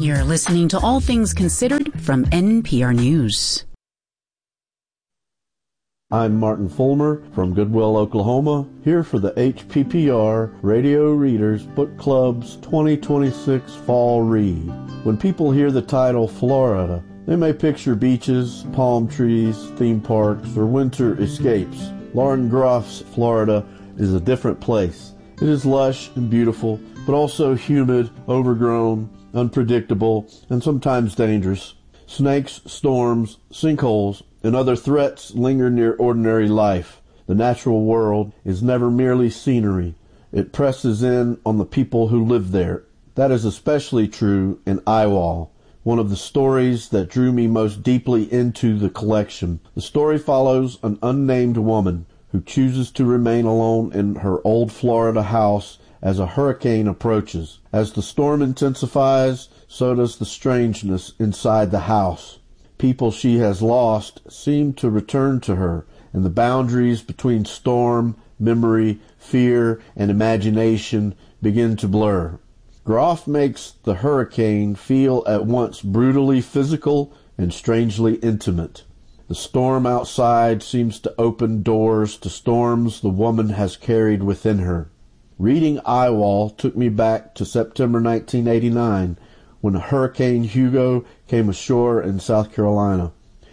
You're listening to All Things Considered from NPR News. I'm Martin Fulmer from Goodwell, Oklahoma, here for the HPPR Radio Readers Book Club's 2026 Fall Read. When people hear the title Florida, they may picture beaches, palm trees, theme parks, or winter escapes. Lauren Groff's Florida is a different place. It is lush and beautiful, but also humid, overgrown, unpredictable, and sometimes dangerous. Snakes, storms, sinkholes, and other threats linger near ordinary life. The natural world is never merely scenery. It presses in on the people who live there. That is especially true in Iwal, one of the stories that drew me most deeply into the collection. The story follows an unnamed woman who chooses to remain alone in her old Florida house as a hurricane approaches. As the storm intensifies, so does the strangeness inside the house. People she has lost seem to return to her, and the boundaries between storm, memory, fear, and imagination begin to blur. Groff makes the hurricane feel at once brutally physical and strangely intimate. The storm outside seems to open doors to storms the woman has carried within her. Reading Iwal took me back to September 1989, when Hurricane Hugo came ashore in South Carolina.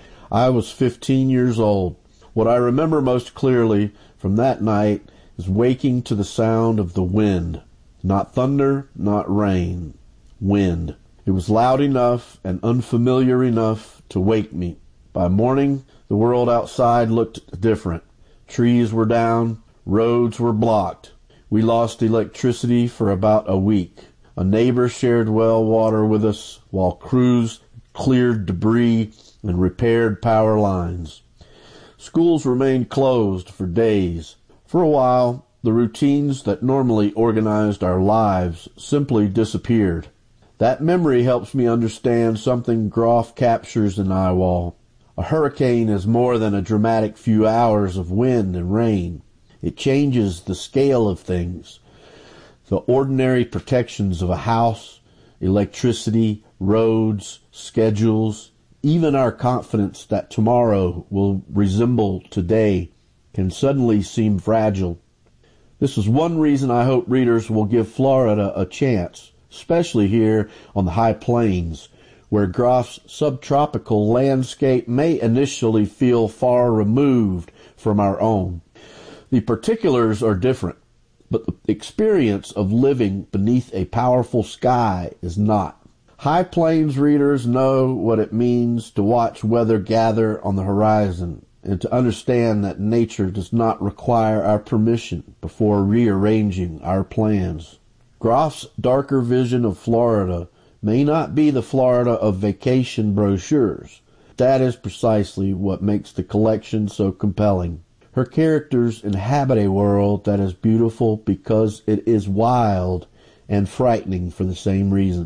I was 15 years old. What I remember most clearly from that night is waking to the sound of the wind. Not thunder, not rain. Wind. It was loud enough and unfamiliar enough to wake me. By morning, the world outside looked different. Trees were down, roads were blocked. We lost electricity for about a week. A neighbor shared well water with us, while crews cleared debris and repaired power lines. Schools remained closed for days. For a while, the routines that normally organized our lives simply disappeared. That memory helps me understand something Groff captures in Iwal. A hurricane is more than a dramatic few hours of wind and rain. It changes the scale of things. The ordinary protections of a house, electricity, roads, schedules, even our confidence that tomorrow will resemble today can suddenly seem fragile. This is one reason I hope readers will give Florida a chance, especially here on the high plains, where Groff's subtropical landscape may initially feel far removed from our own. The particulars are different, but the experience of living beneath a powerful sky is not. High Plains readers know what it means to watch weather gather on the horizon and to understand that nature does not require our permission before rearranging our plans. Groff's darker vision of Florida may not be the Florida of vacation brochures. That is precisely what makes the collection so compelling. Her characters inhabit a world that is beautiful because it is wild and frightening for the same reason.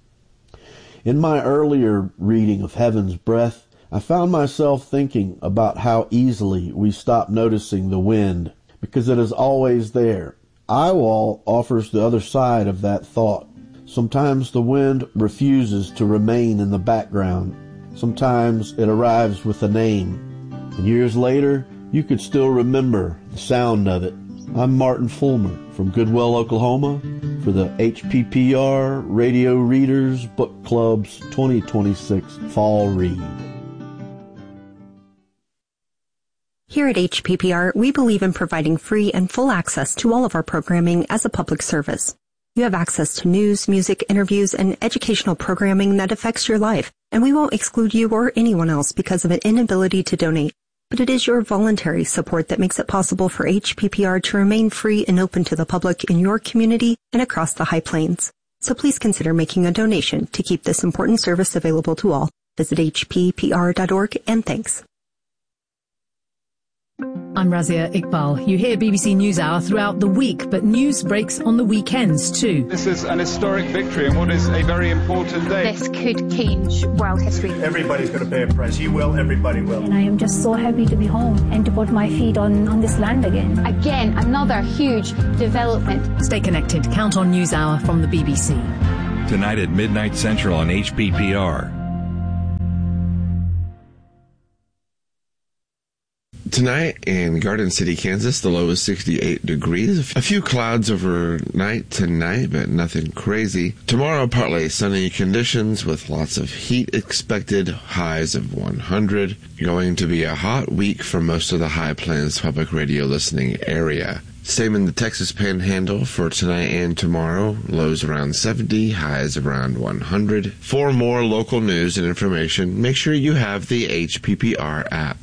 In my earlier reading of Heaven's Breath, I found myself thinking about how easily we stop noticing the wind, because it is always there. Iwal offers the other side of that thought. Sometimes the wind refuses to remain in the background. Sometimes it arrives with a name. And years later, you could still remember the sound of it. I'm Martin Fulmer from Goodwell, Oklahoma, for the HPPR Radio Readers Book Club's 2026 Fall Read. Here at HPPR, we believe in providing free and full access to all of our programming as a public service. You have access to news, music, interviews, and educational programming that affects your life, and we won't exclude you or anyone else because of an inability to donate. But it is your voluntary support that makes it possible for HPPR to remain free and open to the public in your community and across the High Plains. So please consider making a donation to keep this important service available to all. Visit hppr.org, and thanks. I'm Razia Iqbal. You hear BBC NewsHour throughout the week, but news breaks on the weekends too. This is an historic victory and what is a very important day. This could change world history. Everybody's going to pay a price. You will, everybody will. And I am just so happy to be home and to put my feet on this land again. Again, another huge development. Stay connected. Count on NewsHour from the BBC. Tonight at midnight Central on HPPR. Tonight in Garden City, Kansas, the low is 68 degrees. A few clouds overnight tonight, but nothing crazy. Tomorrow, partly sunny conditions with lots of heat expected, highs of 100. Going to be a hot week for most of the High Plains public radio listening area. Same in the Texas Panhandle for tonight and tomorrow. Lows around 70, highs around 100. For more local news and information, make sure you have the HPPR app.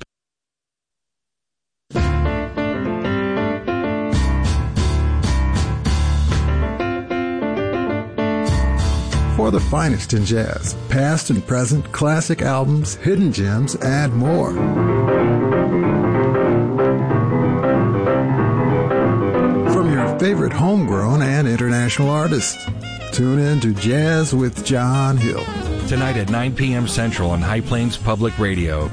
For the finest in jazz, past and present, classic albums, hidden gems, and more. From your favorite homegrown and international artists, tune in to Jazz with John Hill. Tonight at 9 p.m. Central on High Plains Public Radio.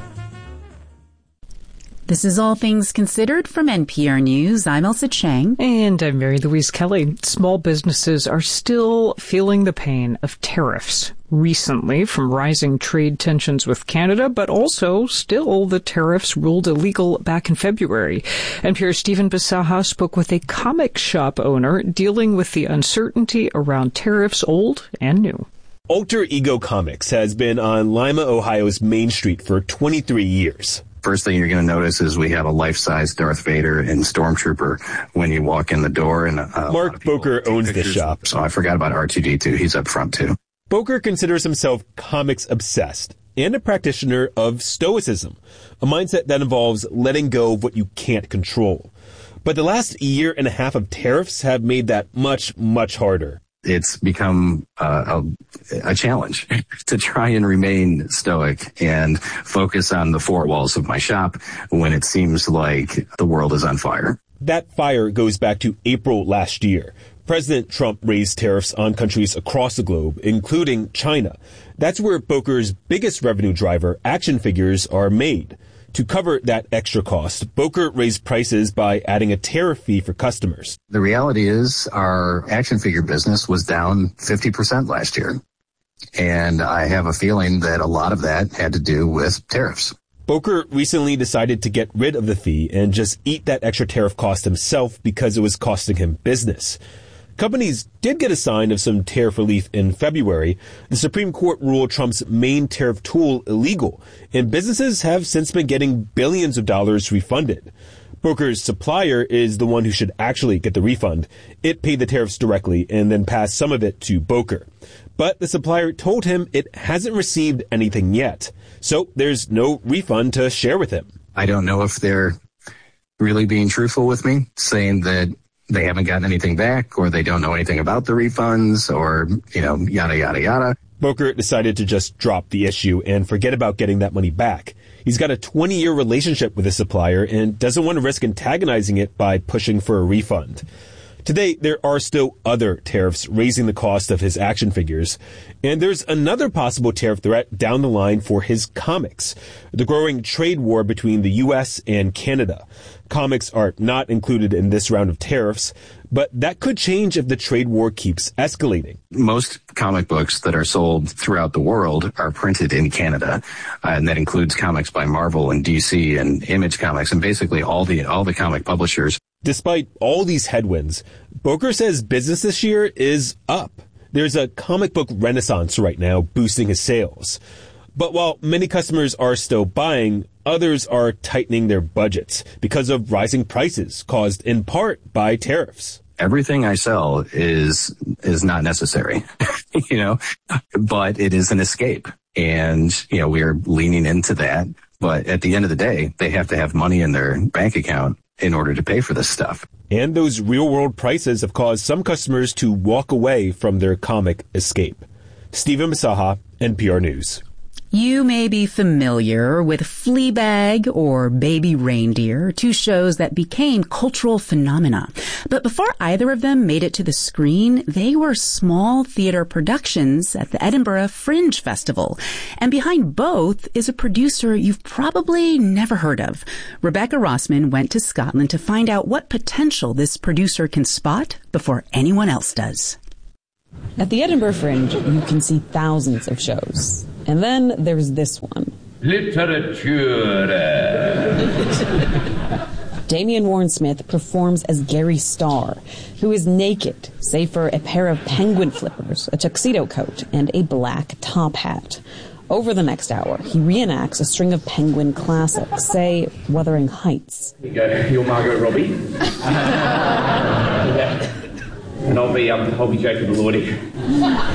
This is All Things Considered from NPR News. I'm Elsa Chang. And I'm Mary Louise Kelly. Small businesses are still feeling the pain of tariffs recently from rising trade tensions with Canada, but also still the tariffs ruled illegal back in February. NPR's Stephen Bisaha spoke with a comic shop owner dealing with the uncertainty around tariffs, old and new. Alter Ego Comics has been on Lima, Ohio's Main Street for 23 years. First thing you're going to notice is we have a life-size Darth Vader and Stormtrooper when you walk in the door. And Mark Boker owns this shop. So I forgot about R2-D2. He's up front, too. Boker considers himself comics-obsessed and a practitioner of stoicism, a mindset that involves letting go of what you can't control. But the last year and a half of tariffs have made that much, much harder. It's become a challenge to try and remain stoic and focus on the four walls of my shop when it seems like the world is on fire. That fire goes back to April last year. President Trump raised tariffs on countries across the globe, including China. That's where Boker's biggest revenue driver, action figures, are made. To cover that extra cost, Boker raised prices by adding a tariff fee for customers. The reality is our action figure business was down 50% last year. And I have a feeling that a lot of that had to do with tariffs. Boker recently decided to get rid of the fee and just eat that extra tariff cost himself because it was costing him business. Companies did get a sign of some tariff relief in February. The Supreme Court ruled Trump's main tariff tool illegal, and businesses have since been getting billions of dollars refunded. Boker's supplier is the one who should actually get the refund. It paid the tariffs directly and then passed some of it to Boker. But the supplier told him it hasn't received anything yet, so there's no refund to share with him. I don't know if they're really being truthful with me, saying that they haven't gotten anything back, or they don't know anything about the refunds, or, yada, yada, yada. Boker decided to just drop the issue and forget about getting that money back. He's got a 20-year relationship with his supplier and doesn't want to risk antagonizing it by pushing for a refund. Today, there are still other tariffs raising the cost of his action figures, and there's another possible tariff threat down the line for his comics, the growing trade war between the U.S. and Canada. Comics are not included in this round of tariffs, but that could change if the trade war keeps escalating. Most comic books that are sold throughout the world are printed in Canada, and that includes comics by Marvel and DC and Image Comics and basically all the comic publishers. Despite all these headwinds, Boker says business this year is up. There's a comic book renaissance right now boosting his sales. But while many customers are still buying, others are tightening their budgets because of rising prices caused in part by tariffs. Everything I sell is not necessary, but it is an escape. And, we are leaning into that. But at the end of the day, they have to have money in their bank account in order to pay for this stuff. And those real-world prices have caused some customers to walk away from their comic escape. Stephen Bisaha, NPR News. You may be familiar with Fleabag or Baby Reindeer, two shows that became cultural phenomena. But before either of them made it to the screen, they were small theater productions at the Edinburgh Fringe Festival. And behind both is a producer you've probably never heard of. Rebecca Rossman went to Scotland to find out what potential this producer can spot before anyone else does. At the Edinburgh Fringe, you can see thousands of shows. And then there's this one. Literature. Damian Warren Smith performs as Gary Starr, who is naked, save for a pair of penguin flippers, a tuxedo coat, and a black top hat. Over the next hour, he reenacts a string of penguin classics, say Wuthering Heights. Here you go, you're Margot Robbie. And I'll be Jacob Elordi.